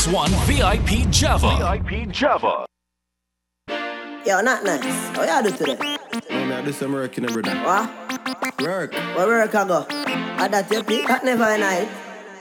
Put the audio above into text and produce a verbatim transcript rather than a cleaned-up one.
six one V I P Java. V I P Java. Yo, not nice. How you do today? No, me I do some work in the brother. What? Work. Where work I go? I that you pick? That never night.